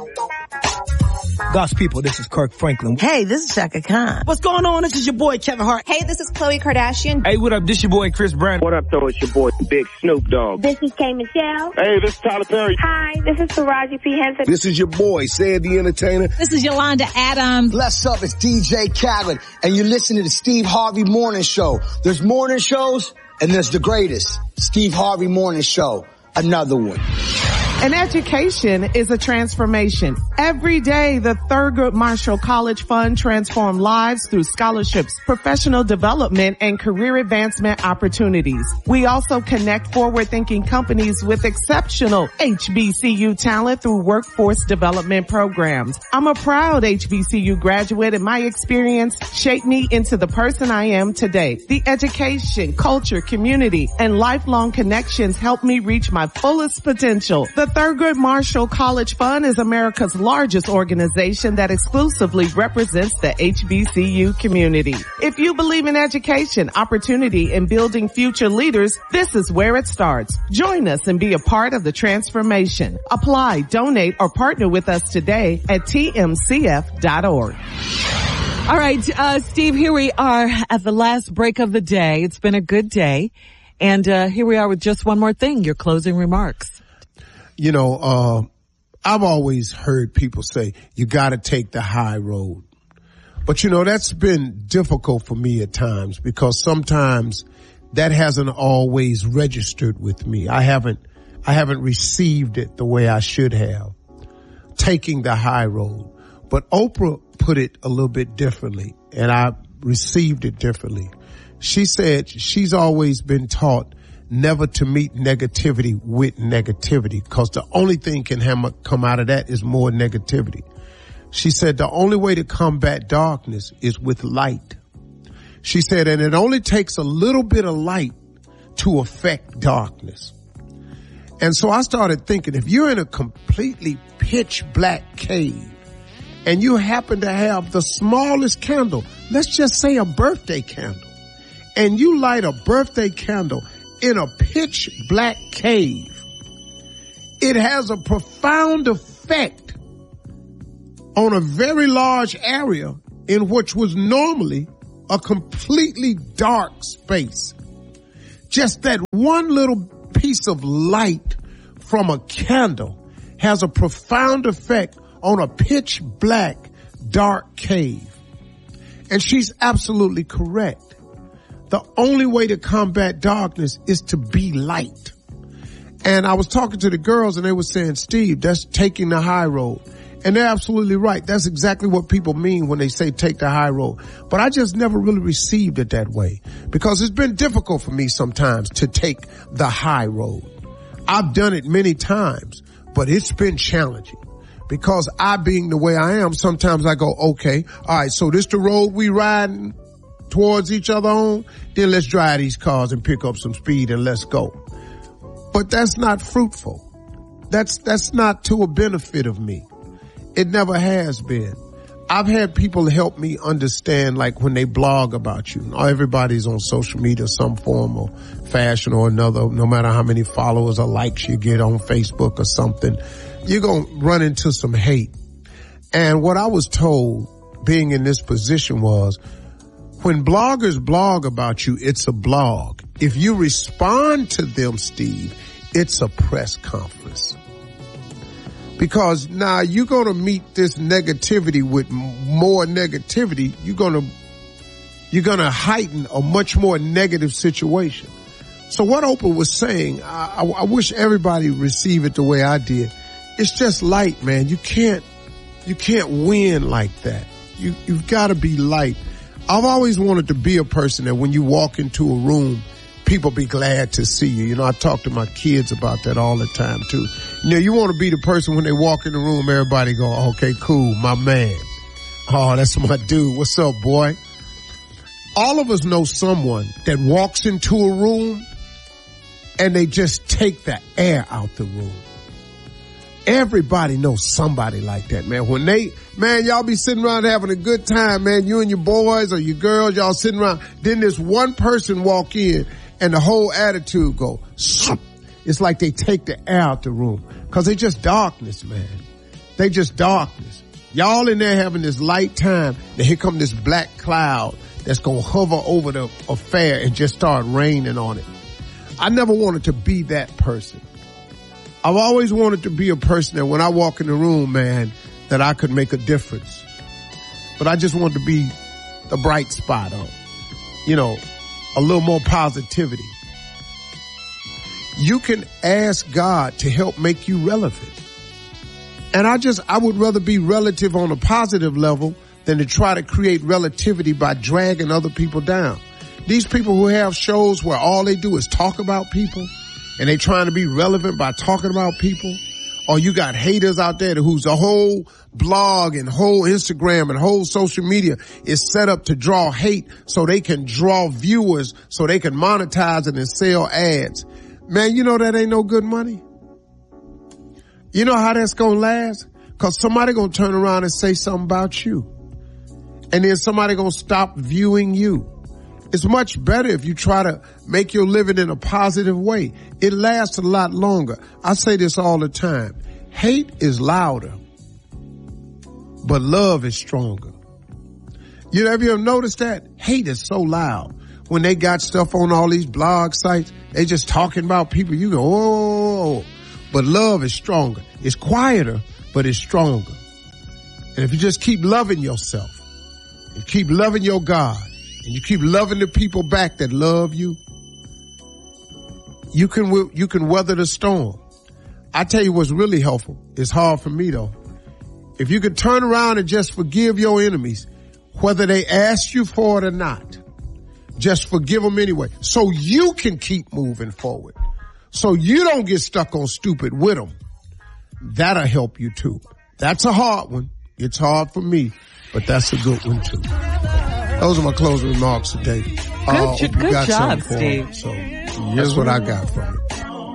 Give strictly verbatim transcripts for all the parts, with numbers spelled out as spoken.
God's people, this is Kirk Franklin. Hey, this is Shaka Khan. What's going on? This is your boy, Kevin Hart. Hey, this is Khloe Kardashian. Hey, what up? This your boy, Chris Brown. What up, though? It's your boy, Big Snoop Dogg. This is K. Michelle. Hey, this is Tyler Perry. Hi, this is Taraji P. Henson. This is your boy, Sid the Entertainer. This is Yolanda Adams. What's up? It's D J Khaled, and you're listening to the Steve Harvey Morning Show. There's morning shows, and there's the greatest, Steve Harvey Morning Show. Another one. An education is a transformation. Every day, the Thurgood Marshall College Fund transforms lives through scholarships, professional development, and career advancement opportunities. We also connect forward-thinking companies with exceptional H B C U talent through workforce development programs. I'm a proud H B C U graduate, and my experience shaped me into the person I am today. The education, culture, community, and lifelong connections helped me reach my fullest potential. The Thurgood Marshall College Fund is America's largest organization that exclusively represents the H B C U community. If you believe in education, opportunity, and building future leaders, this is where it starts. Join us and be a part of the transformation. Apply, donate, or partner with us today at T M C F dot org. All right, uh, Steve, here we are at the last break of the day. It's been a good day. And uh, here we are with just one more thing, your closing remarks. You know, uh, I've always heard people say, you gotta take the high road. But you know, that's been difficult for me at times because sometimes that hasn't always registered with me. I haven't, I haven't received it the way I should have. Taking the high road. But Oprah put it a little bit differently, and I received it differently. She said she's always been taught never to meet negativity with negativity, because the only thing can have, come out of that is more negativity. She said the only way to combat darkness is with light. She said, and it only takes a little bit of light to affect darkness. And so I started thinking, if you're in a completely pitch black cave and you happen to have the smallest candle, let's just say a birthday candle, and you light a birthday candle in a pitch black cave, it has a profound effect on a very large area in which was normally a completely dark space. Just that one little piece of light from a candle has a profound effect on a pitch black dark cave. And she's absolutely correct. The only way to combat darkness is to be light. And I was talking to the girls and they were saying, Steve, that's taking the high road. And they're absolutely right. That's exactly what people mean when they say take the high road. But I just never really received it that way, because it's been difficult for me sometimes to take the high road. I've done it many times, but it's been challenging. Because I being the way I am, sometimes I go, okay, all right, so this the road we riding towards each other on, then let's drive these cars and pick up some speed and let's go. But that's not fruitful. That's, that's not to a benefit of me. It never has been. I've had people help me understand, like when they blog about you. Everybody's on social media, some form or fashion or another, no matter how many followers or likes you get on Facebook or something, you're going to run into some hate. And what I was told being in this position was, when bloggers blog about you, it's a blog. If you respond to them, Steve, it's a press conference. Because now you're going to meet this negativity with more negativity. You're going to, you're going to heighten a much more negative situation. So what Oprah was saying, I, I, I wish everybody received it the way I did. It's just light, man. You can't, you can't win like that. You, you've got to be light. I've always wanted to be a person that when you walk into a room, people be glad to see you. You know, I talk to my kids about that all the time too. You know, you want to be the person when they walk in the room, everybody go, okay, cool, my man. Oh, that's my dude. What's up, boy? All of us know someone that walks into a room and they just take the air out the room. Everybody knows somebody like that, man. When they, man, y'all be sitting around having a good time, man. You and your boys or your girls, y'all sitting around. Then this one person walk in and the whole attitude go, it's like they take the air out the room. Cause they just darkness, man. They just darkness. Y'all in there having this light time, then here come this black cloud that's going to hover over the affair and just start raining on it. I never wanted to be that person. I've always wanted to be a person that when I walk in the room, man, that I could make a difference. But I just wanted to be the bright spot on, you know, a little more positivity. You can ask God to help make you relevant. And I just, I would rather be relative on a positive level than to try to create relativity by dragging other people down. These people who have shows where all they do is talk about people and they trying to be relevant by talking about people, or you got haters out there whose the whole blog and whole Instagram and whole social media is set up to draw hate so they can draw viewers so they can monetize it and sell ads. Man, you know that ain't no good money. You know how that's going to last? Because somebody going to turn around and say something about you. And then somebody going to stop viewing you. It's much better if you try to make your living in a positive way. It lasts a lot longer. I say this all the time. Hate is louder, but love is stronger. You know, have you ever noticed that? Hate is so loud. When they got stuff on all these blog sites, they just talking about people. You go, oh, but love is stronger. It's quieter, but it's stronger. And if you just keep loving yourself, and keep loving your God, and you keep loving the people back that love you, you can, you can weather the storm. I tell you what's really helpful. It's hard for me though. If you could turn around and just forgive your enemies, whether they ask you for it or not, just forgive them anyway, so you can keep moving forward. So you don't get stuck on stupid with them. That'll help you too. That's a hard one. It's hard for me, but that's a good one too. Those are my closing remarks today. Good, uh, good job, Steve. Them, so here's what I got from it.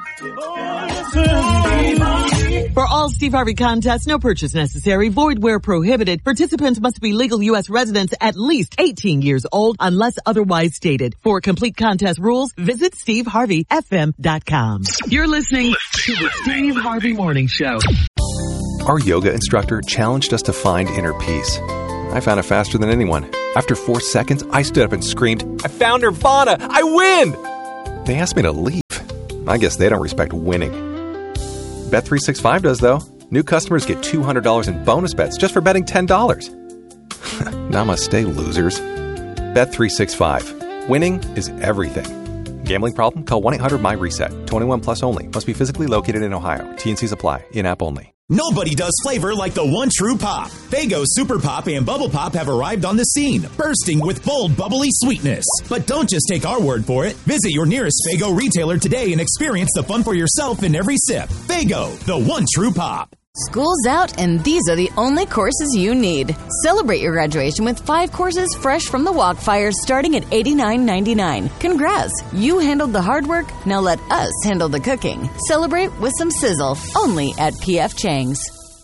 For all Steve Harvey contests, no purchase necessary, void where prohibited. Participants must be legal U S residents at least eighteen years old unless otherwise stated. For complete contest rules, visit steve harvey f m dot com. You're listening to the Steve Harvey Morning Show. Our yoga instructor challenged us to find inner peace. I found it faster than anyone. After four seconds, I stood up and screamed, "I found Nirvana! I win!" They asked me to leave. I guess they don't respect winning. Bet three sixty-five does, though. New customers get two hundred dollars in bonus bets just for betting ten dollars. Namaste, losers. Bet three sixty-five. Winning is everything. Gambling problem? Call one eight hundred my reset. twenty-one plus only. Must be physically located in Ohio. T N Cs apply. In-app only. Nobody does flavor like the one true pop. Faygo Super Pop and Bubble Pop have arrived on the scene, bursting with bold, bubbly sweetness. But don't just take our word for it. Visit your nearest Faygo retailer today and experience the fun for yourself in every sip. Faygo, the one true pop. School's out, and these are the only courses you need. Celebrate your graduation with five courses fresh from the Walkfire starting at eighty-nine ninety-nine. Congrats! You handled the hard work, now let us handle the cooking. Celebrate with some sizzle, only at P F Chang's.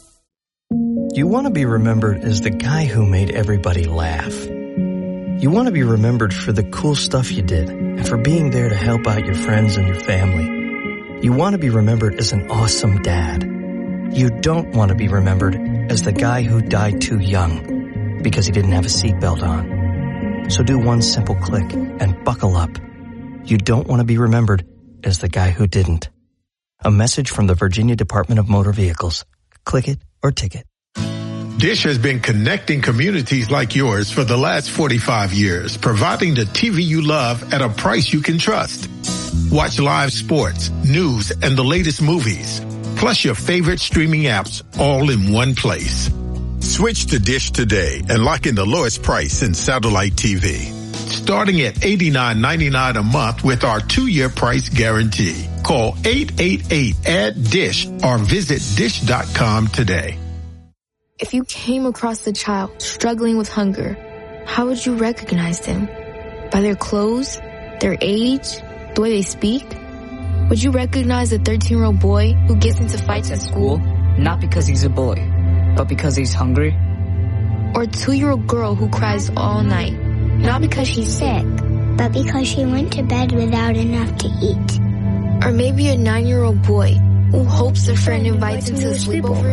You want to be remembered as the guy who made everybody laugh. You want to be remembered for the cool stuff you did and for being there to help out your friends and your family. You want to be remembered as an awesome dad. You don't want to be remembered as the guy who died too young because he didn't have a seatbelt on. So do one simple click and buckle up. You don't want to be remembered as the guy who didn't. A message from the Virginia Department of Motor Vehicles. Click it or ticket. Dish has been connecting communities like yours for the last forty-five years, providing the T V you love at a price you can trust. Watch live sports, news, and the latest movies, plus your favorite streaming apps all in one place. Switch to Dish today and lock in the lowest price in satellite T V. Starting at eighty-nine ninety-nine a month with our two-year price guarantee. Call eight eight eight add dish or visit dish dot com today. If you came across a child struggling with hunger, how would you recognize them? By their clothes, their age, the way they speak? Would you recognize a thirteen-year-old boy who gets into fights at school? Not because he's a boy, but because he's hungry? Or a two-year-old girl who cries all night? Not because she's sick, but because she went to bed without enough to eat. Or maybe a nine-year-old boy who hopes a friend invites him to a sleepover,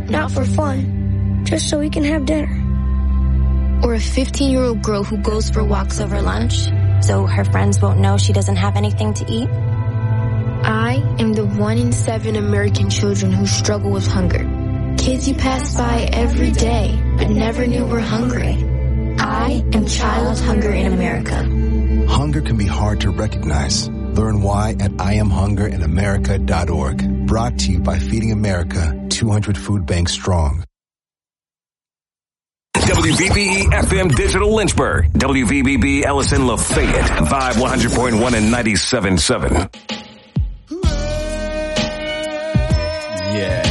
not for fun, just so we can have dinner. Or a fifteen-year-old girl who goes for walks over lunch, so her friends won't know she doesn't have anything to eat. I am the one in seven American children who struggle with hunger. Kids you pass by every day, but never knew were hungry. I am Child Hunger in America. Hunger can be hard to recognize. Learn why at I am hunger in america dot org. Brought to you by Feeding America, two hundred food banks strong. W V B E F M Digital Lynchburg. W V B B Ellison Lafayette. Vibe one hundred point one and ninety-seven point seven. Yeah.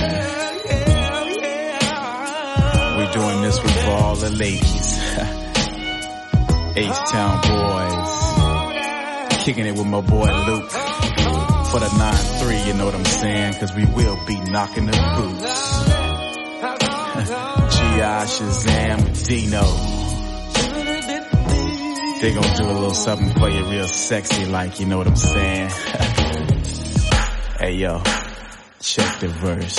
We're doing this one for all the ladies. H-Town boys. Kicking it with my boy Luke. For the nine three, you know what I'm saying? Cause we will be knocking the boots. G I, Shazam, Dino. They gonna do a little something for you real sexy like, you know what I'm saying? Hey yo, check the verse.